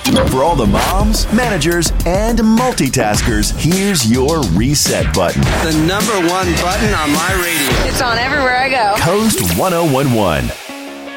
For all the moms, managers, and multitaskers, here's your reset button. The number one button on my radio. It's on everywhere I go. Coast 1011.